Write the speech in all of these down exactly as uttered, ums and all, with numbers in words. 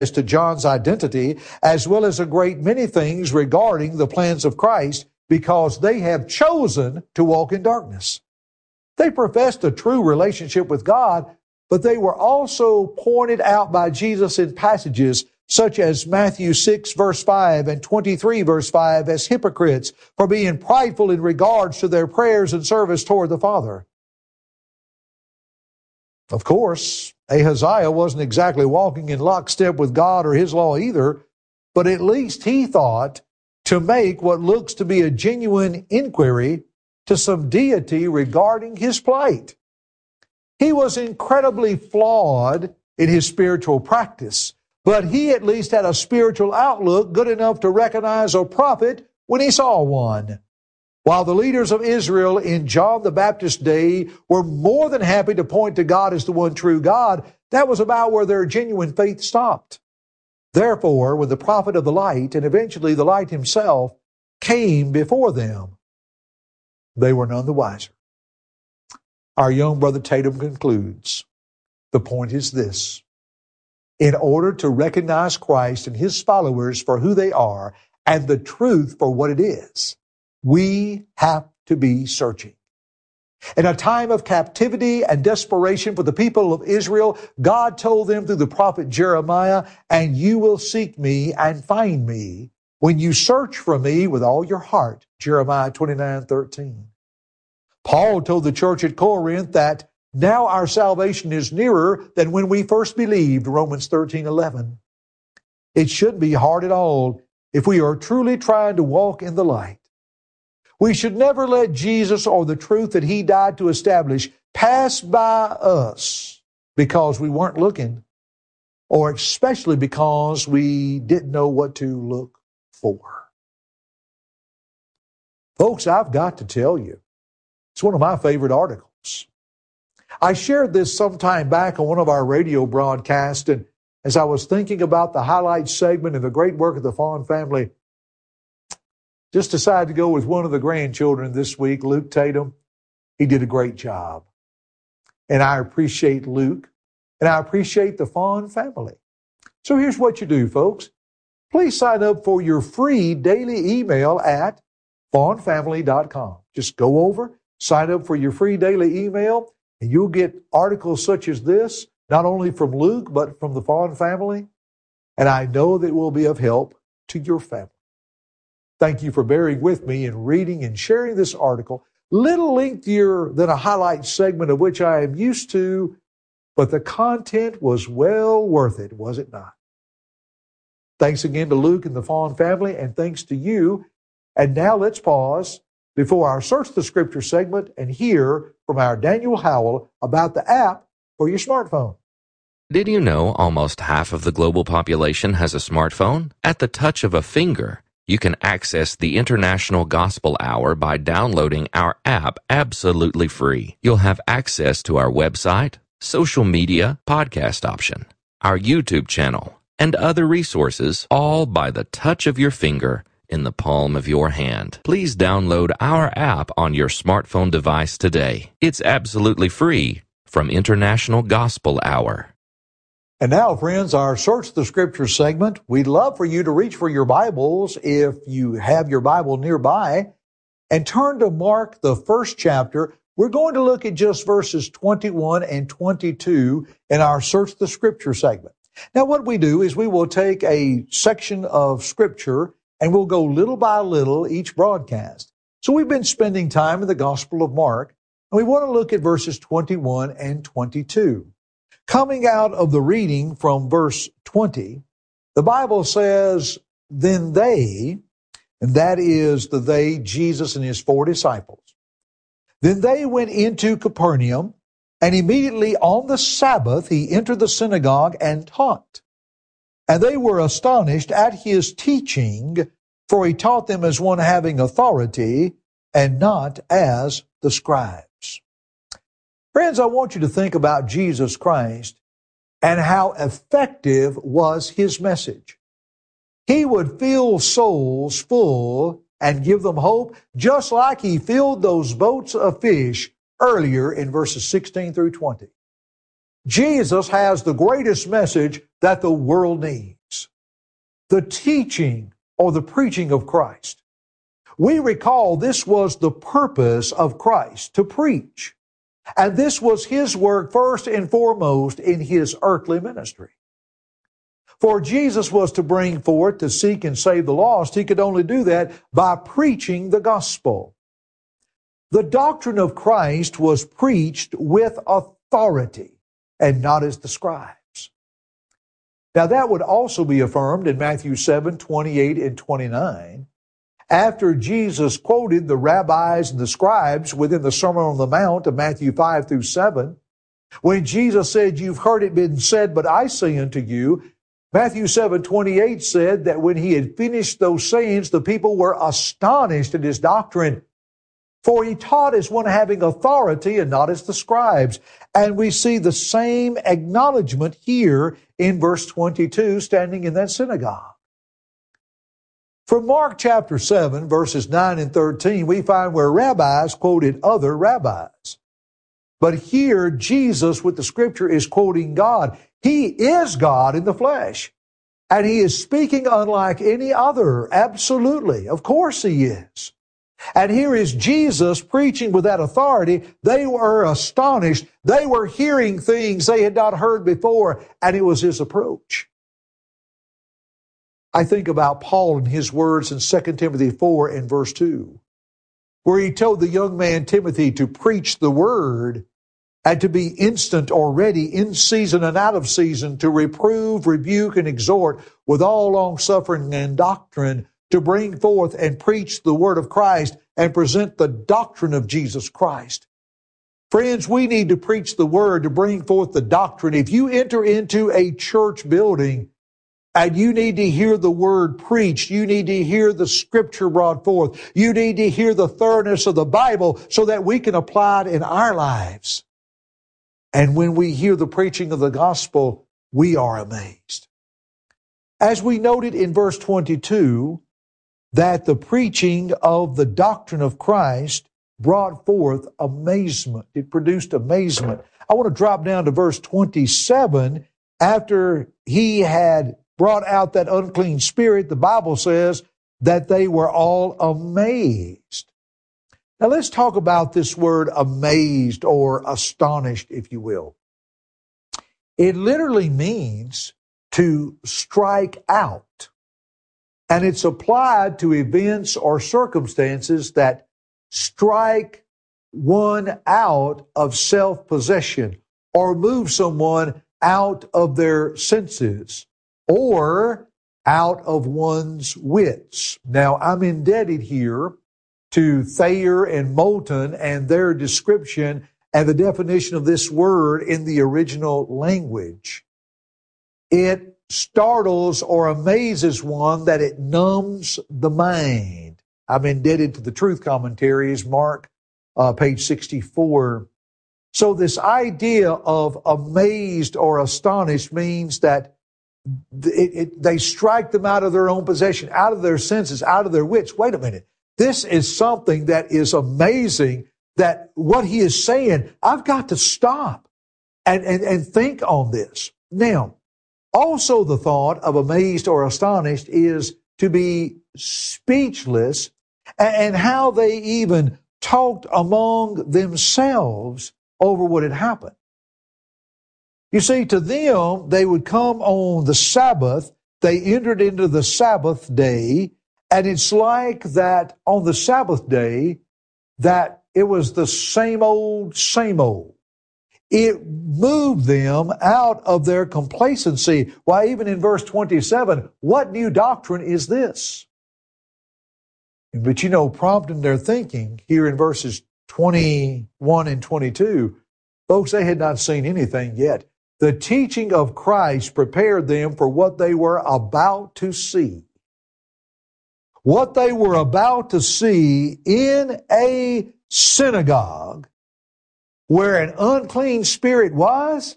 as to John's identity, as well as a great many things regarding the plans of Christ, because they have chosen to walk in darkness. They professed a true relationship with God, but they were also pointed out by Jesus in passages such as Matthew six, verse five, and twenty-three, verse five, as hypocrites for being prideful in regards to their prayers and service toward the Father. Of course, Ahaziah wasn't exactly walking in lockstep with God or His law either, but at least he thought to make what looks to be a genuine inquiry to some deity regarding his plight. He was incredibly flawed in his spiritual practice, but he at least had a spiritual outlook good enough to recognize a prophet when he saw one. While the leaders of Israel in John the Baptist's day were more than happy to point to God as the one true God, that was about where their genuine faith stopped. Therefore, when the prophet of the light, and eventually the light himself, came before them, they were none the wiser. Our young brother Tatum concludes, the point is this: in order to recognize Christ and His followers for who they are and the truth for what it is, we have to be searching. In a time of captivity and desperation for the people of Israel, God told them through the prophet Jeremiah, "And you will seek me and find me when you search for me with all your heart," Jeremiah twenty-nine thirteen. Paul told the church at Corinth that now our salvation is nearer than when we first believed, Romans thirteen eleven. It shouldn't be hard at all if we are truly trying to walk in the light. We should never let Jesus or the truth that He died to establish pass by us because we weren't looking, or especially because we didn't know what to look for. Folks, I've got to tell you, it's one of my favorite articles. I shared this some time back on one of our radio broadcasts, and as I was thinking about the highlight segment and the great work of the Fawn family, just decided to go with one of the grandchildren this week, Luke Tatum. He did a great job. And I appreciate Luke, and I appreciate the Fawn family. So here's what you do, folks. Please sign up for your free daily email at fawn family dot com. Just go over, sign up for your free daily email, and you'll get articles such as this, not only from Luke, but from the Fawn family. And I know that it will be of help to your family. Thank you for bearing with me in reading and sharing this article. Little lengthier than a highlight segment of which I am used to, but the content was well worth it, was it not? Thanks again to Luke and the Fawn family, and thanks to you. And now let's pause before our Search the Scripture segment and hear from our Daniel Howell about the app for your smartphone. Did you know almost half of the global population has a smartphone? At the touch of a finger, you can access the International Gospel Hour by downloading our app absolutely free. You'll have access to our website, social media, podcast option, our YouTube channel, and other resources, all by the touch of your finger in the palm of your hand. Please download our app on your smartphone device today. It's absolutely free from International Gospel Hour. And now, friends, our Search the Scripture segment. We'd love for you to reach for your Bibles if you have your Bible nearby and turn to Mark, the first chapter. We're going to look at just verses twenty-one and twenty-two in our Search the Scripture segment. Now, what we do is we will take a section of Scripture and we'll go little by little each broadcast. So we've been spending time in the Gospel of Mark, and we want to look at verses twenty-one and twenty-two. Coming out of the reading from verse twenty, the Bible says, "Then they," and that is the they, Jesus and his four disciples, "then they went into Capernaum, and immediately on the Sabbath he entered the synagogue and taught. And they were astonished at his teaching, for he taught them as one having authority, and not as the scribes." Friends, I want you to think about Jesus Christ and how effective was his message. He would fill souls full and give them hope, just like he filled those boats of fish earlier in verses sixteen through twenty. Jesus has the greatest message that the world needs: the teaching or the preaching of Christ. We recall this was the purpose of Christ, to preach. And this was his work first and foremost in his earthly ministry. For Jesus was to bring forth, to seek and save the lost. He could only do that by preaching the gospel. The doctrine of Christ was preached with authority and not as the scribes. Now that would also be affirmed in Matthew seven, twenty-eight and twenty-nine. After Jesus quoted the rabbis and the scribes within the Sermon on the Mount of Matthew five through seven, when Jesus said, "You've heard it been said, but I say unto you," Matthew seven, twenty-eight said that when he had finished those sayings, the people were astonished at his doctrine, for he taught as one having authority and not as the scribes. And we see the same acknowledgement here in verse twenty-two, standing in that synagogue. From Mark chapter seven, verses nine and thirteen, we find where rabbis quoted other rabbis. But here, Jesus with the scripture is quoting God. He is God in the flesh. And he is speaking unlike any other. Absolutely. Of course he is. And here is Jesus preaching with that authority. They were astonished. They were hearing things they had not heard before, and it was his approach. I think about Paul and his words in Second Timothy four and verse two, where he told the young man Timothy to preach the word and to be instant or ready, in season and out of season, to reprove, rebuke, and exhort with all longsuffering and doctrine, to bring forth and preach the word of Christ and present the doctrine of Jesus Christ. Friends, we need to preach the word to bring forth the doctrine. If you enter into a church building and you need to hear the word preached, you need to hear the scripture brought forth, you need to hear the thoroughness of the Bible so that we can apply it in our lives. And when we hear the preaching of the gospel, we are amazed. As we noted in verse twenty-two, that the preaching of the doctrine of Christ brought forth amazement. It produced amazement. I want to drop down to verse twenty-seven. After he had brought out that unclean spirit, the Bible says that they were all amazed. Now let's talk about this word amazed or astonished, if you will. It literally means to strike out. And it's applied to events or circumstances that strike one out of self-possession or move someone out of their senses or out of one's wits. Now, I'm indebted here to Thayer and Moulton and their description and the definition of this word in the original language. It startles or amazes one that it numbs the mind. I'm indebted to the Truth Commentaries, Mark, uh, page sixty-four. So this idea of amazed or astonished means that it, it, they strike them out of their own possession, out of their senses, out of their wits. Wait a minute. This is something that is amazing, that what he is saying, I've got to stop and, and, and think on this. Now, also the thought of amazed or astonished is to be speechless, and how they even talked among themselves over what had happened. You see, to them, they would come on the Sabbath, they entered into the Sabbath day, and it's like that on the Sabbath day, that it was the same old, same old. It moved them out of their complacency. Why, even in verse twenty-seven, what new doctrine is this? But you know, prompting their thinking here in verses twenty-one and twenty-two, folks, they had not seen anything yet. The teaching of Christ prepared them for what they were about to see. What they were about to see in a synagogue where an unclean spirit was.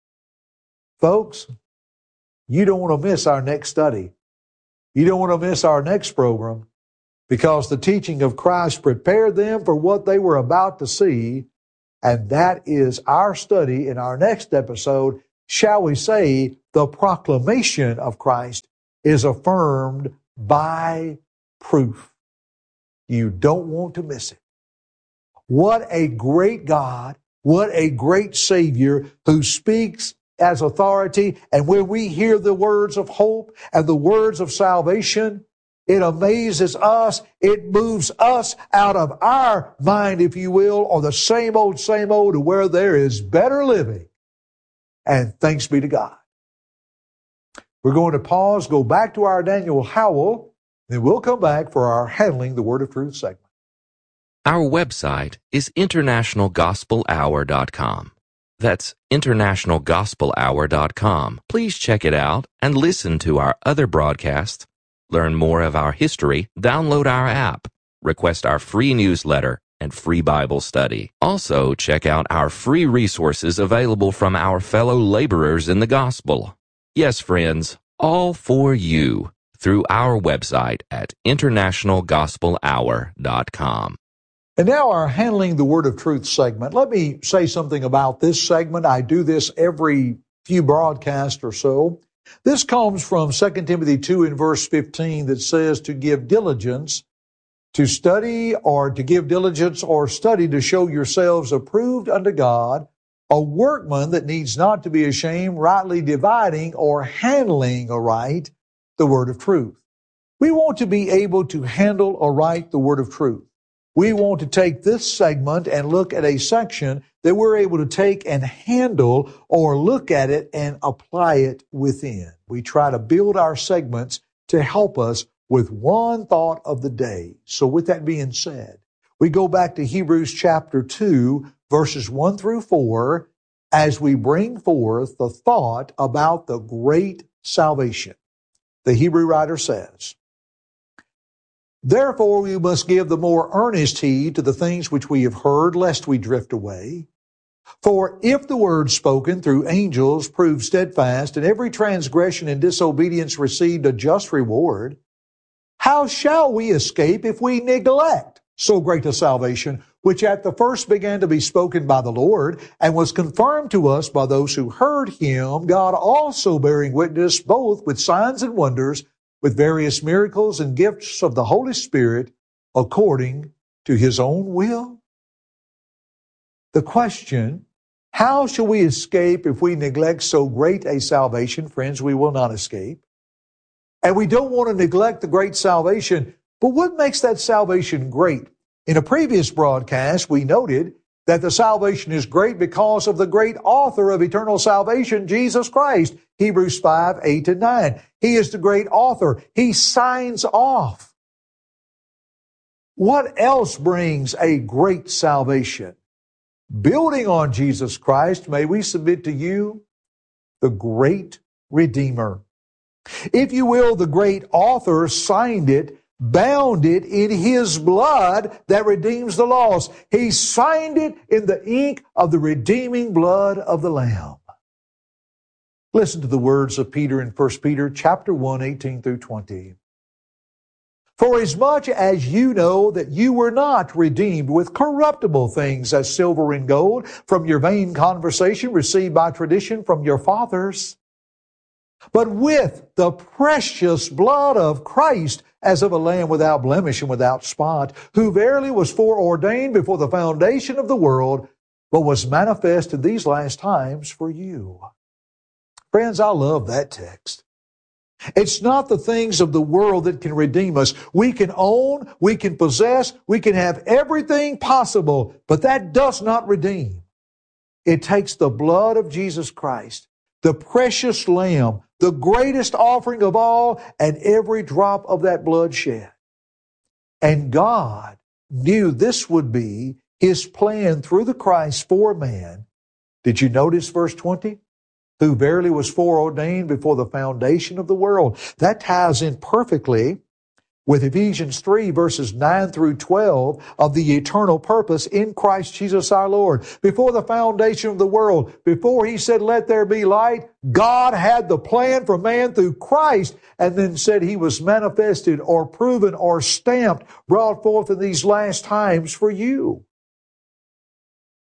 Folks, you don't want to miss our next study. You don't want to miss our next program, because the teaching of Christ prepared them for what they were about to see And that is our study in our next episode. Shall we say, the proclamation of Christ is affirmed by proof. You don't want to miss it. What a great God, what a great Savior who speaks as authority. And when we hear the words of hope and the words of salvation, it amazes us. It moves us out of our mind, if you will, or the same old, same old, to where there is better living. And thanks be to God. We're going to pause, go back to our Daniel Howell, then we'll come back for our Handling the Word of Truth segment. Our website is international gospel hour dot com. That's international gospel hour dot com. Please check it out and listen to our other broadcasts. Learn more of our history, download our app, request our free newsletter, and free Bible study. Also, check out our free resources available from our fellow laborers in the gospel. Yes, friends, all for you through our website at international gospel hour dot com. And now our Handling the Word of Truth segment. Let me say something about this segment. I do this every few broadcasts or so. This comes from Second Timothy two in verse fifteen that says to give diligence to study or to give diligence or study to show yourselves approved unto God, a workman that needs not to be ashamed, rightly dividing or handling aright the word of truth. We want to be able to handle aright the word of truth. We want to take this segment and look at a section that we're able to take and handle or look at it and apply it within. We try to build our segments to help us with one thought of the day. So with that being said, we go back to Hebrews chapter two, verses one through four, as we bring forth the thought about the great salvation. The Hebrew writer says, "Therefore we must give the more earnest heed to the things which we have heard, lest we drift away. For if the word spoken through angels proved steadfast, and every transgression and disobedience received a just reward, how shall we escape if we neglect so great a salvation, which at the first began to be spoken by the Lord, and was confirmed to us by those who heard him, God also bearing witness both with signs and wonders, with various miracles and gifts of the Holy Spirit, according to his own will?" The question, how shall we escape if we neglect so great a salvation? Friends, we will not escape. And we don't want to neglect the great salvation. But what makes that salvation great? In a previous broadcast, we noted that the salvation is great because of the great author of eternal salvation, Jesus Christ. Hebrews five, eight and nine. He is the great author. He signs off. What else brings a great salvation? Building on Jesus Christ, may we submit to you the great Redeemer. If you will, the great author signed it, bound it in his blood that redeems the lost. He signed it in the ink of the redeeming blood of the Lamb. Listen to the words of Peter in First Peter chapter one, eighteen through twenty. "For as much as you know that you were not redeemed with corruptible things as silver and gold from your vain conversation received by tradition from your fathers, but with the precious blood of Christ as of a lamb without blemish and without spot, who verily was foreordained before the foundation of the world, but was manifest in these last times for you." Friends, I love that text. It's not the things of the world that can redeem us. We can own, we can possess, we can have everything possible, but that does not redeem. It takes the blood of Jesus Christ, the precious Lamb, the greatest offering of all, and every drop of that blood shed. And God knew this would be his plan through the Christ for man. Did you notice verse twenty? Who verily was foreordained before the foundation of the world. That ties in perfectly with Ephesians three, verses nine through twelve of the eternal purpose in Christ Jesus our Lord. Before the foundation of the world, before he said, "Let there be light," God had the plan for man through Christ, and then said he was manifested or proven or stamped, brought forth in these last times for you.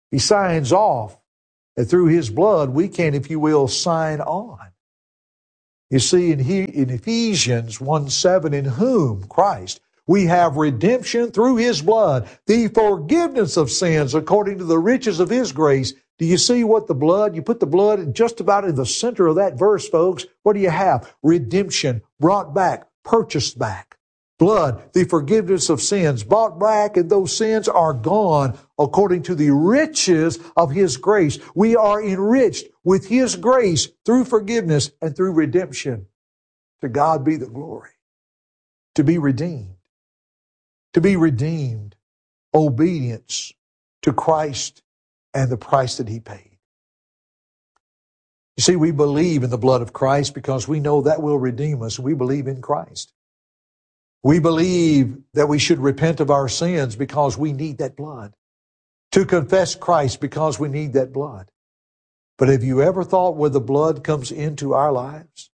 He signs off that through his blood we can, if you will, sign on. You see, in, he, in Ephesians one seven, in whom, Christ, we have redemption through his blood, the forgiveness of sins according to the riches of his grace. Do you see what the blood, you put the blood just about in the center of that verse, folks. What do you have? Redemption, brought back, purchased back. Blood, the forgiveness of sins, bought back, and those sins are gone according to the riches of his grace. We are enriched with his grace through forgiveness and through redemption. To God be the glory. To be redeemed. To be redeemed. Obedience to Christ and the price that he paid. You see, we believe in the blood of Christ because we know that will redeem us. We believe in Christ. We believe that we should repent of our sins because we need that blood. To confess Christ because we need that blood. But have you ever thought where the blood comes into our lives?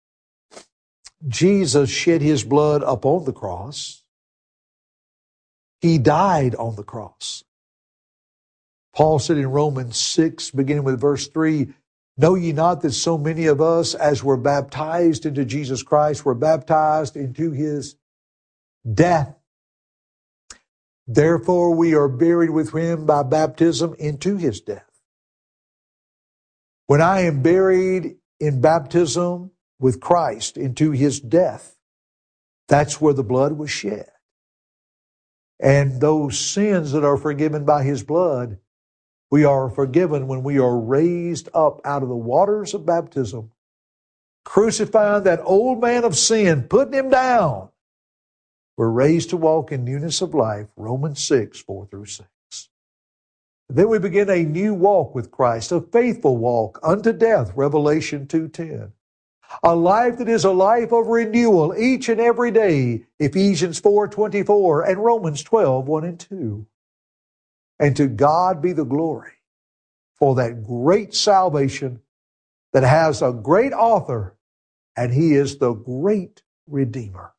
Jesus shed his blood upon the cross. He died on the cross. Paul said in Romans six, beginning with verse three, know ye not that so many of us as were baptized into Jesus Christ were baptized into his death. Therefore we are buried with him by baptism into his death. When I am buried in baptism with Christ into his death, that's where the blood was shed. And those sins that are forgiven by his blood, we are forgiven when we are raised up out of the waters of baptism, crucifying that old man of sin, putting him down. We're raised to walk in newness of life, Romans six, four through six. Then we begin a new walk with Christ, a faithful walk unto death, Revelation two ten. A life that is a life of renewal each and every day, Ephesians four twenty-four and Romans twelve, one and two. And to God be the glory for that great salvation that has a great author, and he is the great Redeemer.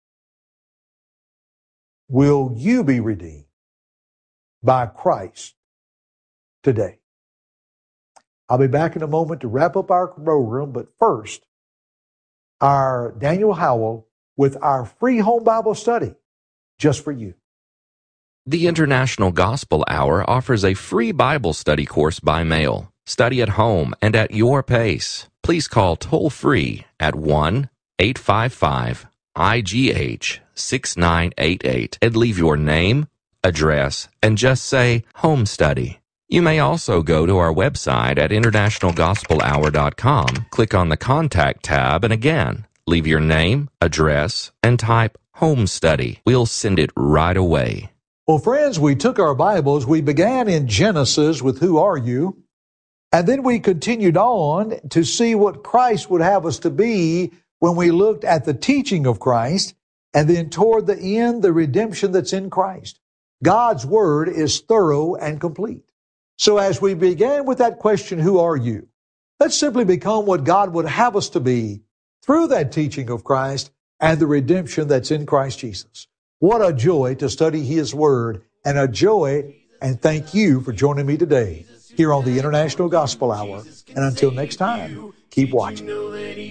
Will you be redeemed by Christ today? I'll be back in a moment to wrap up our program, but first, our Daniel Howell with our free home Bible study just for you. The International Gospel Hour offers a free Bible study course by mail. Study at home and at your pace. Please call toll-free at one eight five five I G H six nine eight eight and leave your name, address, and just say home study. You may also go to our website at international gospel hour dot com, click on the Contact tab, and again, leave your name, address, and type home study. We'll send it right away. Well, friends, we took our Bibles. We began in Genesis with Who Are You? And then we continued on to see what Christ would have us to be when we looked at the teaching of Christ, and then toward the end, the redemption that's in Christ. God's Word is thorough and complete. So as we began with that question, who are you? Let's simply become what God would have us to be through that teaching of Christ and the redemption that's in Christ Jesus. What a joy to study His Word, and a joy, and thank you for joining me today here on the International Gospel Hour. And until next time, keep watching.